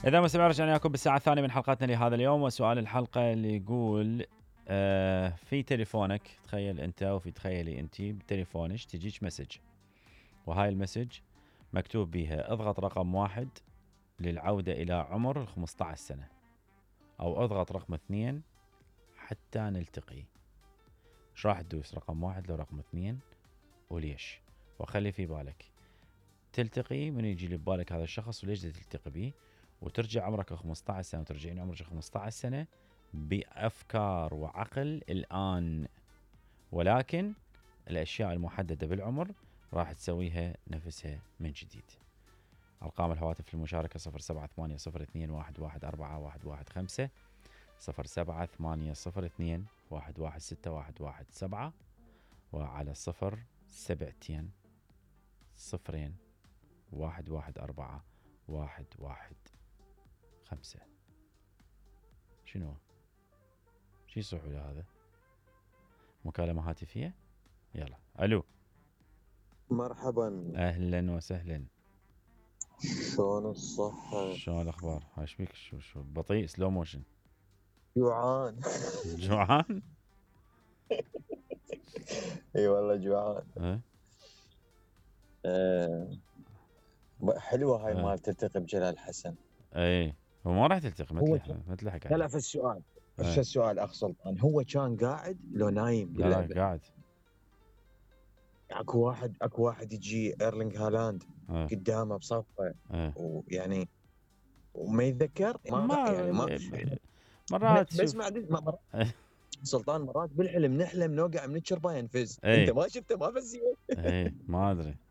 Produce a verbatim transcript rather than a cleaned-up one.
إذا مستمع رجعنا لكم بالساعة الثانية من حلقتنا لهذا اليوم، وسؤال الحلقة اللي يقول آه في تليفونك، تخيل أنت وفي تخيلي أنت بتليفونك تجيك مسج، وهاي المسج مكتوب بيها اضغط رقم واحد للعودة إلى عمر الخمسة عشر سنة، أو اضغط رقم اثنين حتى نلتقي. ايش راح تدوس، رقم واحد لو رقم اثنين، وليش؟ وخلي في بالك تلتقي من يجي لي ببالك هذا الشخص وليش تلتقي به، وترجع عمرك خمسة عشر سنة وترجعين عمرك خمسة عشر سنة بأفكار وعقل الآن، ولكن الأشياء المحددة بالعمر راح تسويها نفسها من جديد. أرقام الهواتف للمشاركة صفر سبعة ثمانية صفر اثنين واحد واحد أربعة واحد واحد خمسة، صفر سبعة ثمانية صفر اثنين واحد واحد ستة واحد واحد سبعة، وعلى صفر سبعتين صفرين واحد واحد أربعة واحد واحد خمسة. شنو؟ شي يصيحوا لهذا؟ مكالمة هاتفية؟ يلا. ألو. مرحبا. أهلا وسهلا. شلون الصحة؟ شلون الأخبار؟ هاش بيك؟ شو شو بطيء سلو موشن؟ جوعان. جوعان؟ اي والله جوعان. أه؟ أه حلوة هاي أه؟ مال تلتقي بجلال حسن. ايه هو ما راح تلتقي، هو مثل ك... مثل حكى لا لا عليه. في السؤال في أه؟ السؤال اخ سلطان، هو كان قاعد لو نايم لا لا باللعبة؟ قاعد. اكو واحد اكو واحد يجي ايرلينغ هالاند أه؟ قدامه بصفه، أه؟ ويعني وما يتذكر ما ما يعني ما مرات بس شوف. ما أدري- ما- مرات سلطان مرات بالحلم نحلم نوقع من الشربة ينفز. انت ايه ما شفته ما فزيه. ايه ما ادري.